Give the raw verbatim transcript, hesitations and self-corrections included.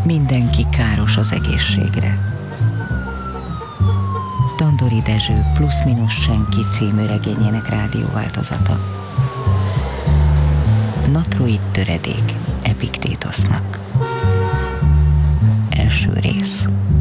Mindenki káros az egészségre. Tandori Dezső Plusz-minusz senki című regényének rádióváltozata. Natroid töredék Epiktétosznak. Első rész.